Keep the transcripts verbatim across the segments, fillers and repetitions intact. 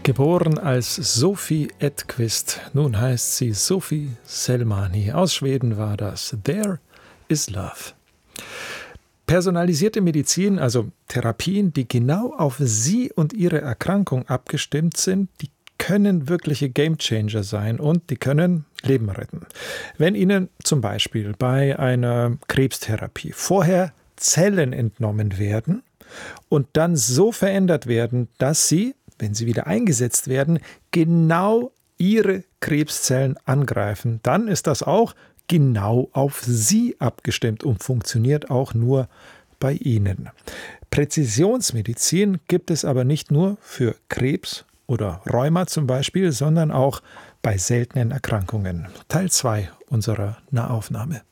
Geboren als Sophie Edqvist, nun heißt sie Sophie Selmani. Aus Schweden war das There is Love. Personalisierte Medizin, also Therapien, die genau auf Sie und Ihre Erkrankung abgestimmt sind, die können wirkliche Gamechanger sein und die können Leben retten. Wenn Ihnen zum Beispiel bei einer Krebstherapie vorher Zellen entnommen werden und dann so verändert werden, dass sie, wenn sie wieder eingesetzt werden, genau Ihre Krebszellen angreifen, dann ist das auch genau auf Sie abgestimmt und funktioniert auch nur bei Ihnen. Präzisionsmedizin gibt es aber nicht nur für Krebs oder Rheuma zum Beispiel, sondern auch bei seltenen Erkrankungen. Teil zwei unserer Nahaufnahme.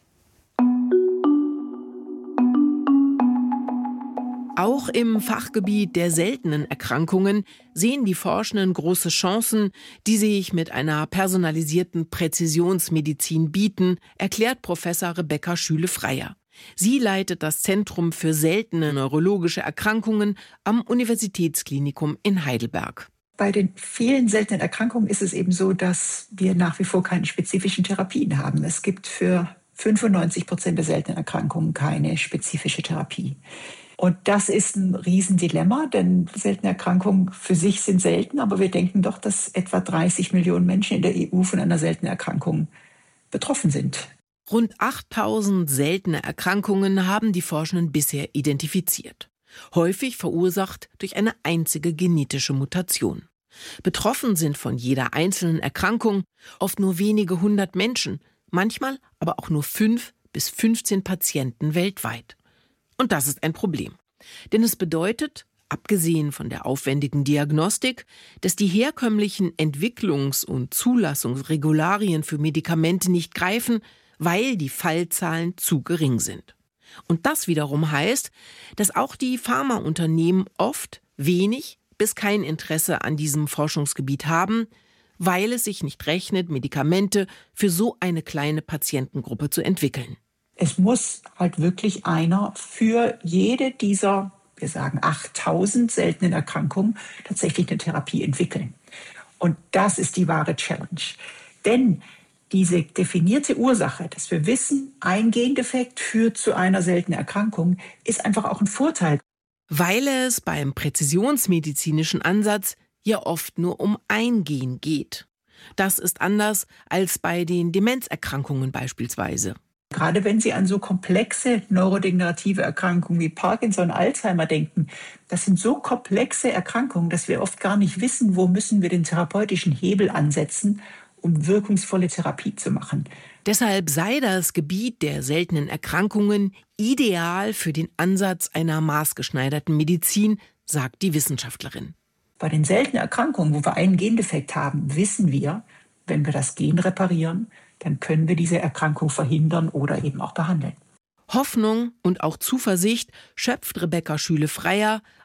Auch im Fachgebiet der seltenen Erkrankungen sehen die Forschenden große Chancen, die sich mit einer personalisierten Präzisionsmedizin bieten, erklärt Professor Rebecca Schüle-Freier. Sie leitet das Zentrum für seltene neurologische Erkrankungen am Universitätsklinikum in Heidelberg. Bei den vielen seltenen Erkrankungen ist es eben so, dass wir nach wie vor keine spezifischen Therapien haben. Es gibt für fünfundneunzig Prozent der seltenen Erkrankungen keine spezifische Therapie. Und das ist ein Riesendilemma, denn seltene Erkrankungen für sich sind selten, aber wir denken doch, dass etwa dreißig Millionen Menschen in der E U von einer seltenen Erkrankung betroffen sind. Rund achttausend seltene Erkrankungen haben die Forschenden bisher identifiziert. Häufig verursacht durch eine einzige genetische Mutation. Betroffen sind von jeder einzelnen Erkrankung oft nur wenige hundert Menschen, manchmal aber auch nur fünf bis fünfzehn Patienten weltweit. Und das ist ein Problem. Denn es bedeutet, abgesehen von der aufwendigen Diagnostik, dass die herkömmlichen Entwicklungs- und Zulassungsregularien für Medikamente nicht greifen, weil die Fallzahlen zu gering sind. Und das wiederum heißt, dass auch die Pharmaunternehmen oft wenig bis kein Interesse an diesem Forschungsgebiet haben, weil es sich nicht rechnet, Medikamente für so eine kleine Patientengruppe zu entwickeln. Es muss halt wirklich einer für jede dieser, wir sagen achttausend seltenen Erkrankungen tatsächlich eine Therapie entwickeln. Und das ist die wahre Challenge. Denn diese definierte Ursache, dass wir wissen, ein Gendefekt führt zu einer seltenen Erkrankung, ist einfach auch ein Vorteil. Weil es beim präzisionsmedizinischen Ansatz ja oft nur um ein Gen geht. Das ist anders als bei den Demenzerkrankungen beispielsweise. Gerade wenn Sie an so komplexe neurodegenerative Erkrankungen wie Parkinson, Alzheimer denken, das sind so komplexe Erkrankungen, dass wir oft gar nicht wissen, wo müssen wir den therapeutischen Hebel ansetzen, um wirkungsvolle Therapie zu machen. Deshalb sei das Gebiet der seltenen Erkrankungen ideal für den Ansatz einer maßgeschneiderten Medizin, sagt die Wissenschaftlerin. Bei den seltenen Erkrankungen, wo wir einen Gendefekt haben, wissen wir, wenn wir das Gen reparieren, dann können wir diese Erkrankung verhindern oder eben auch behandeln. Hoffnung und auch Zuversicht schöpft Rebecca Schüle-Freier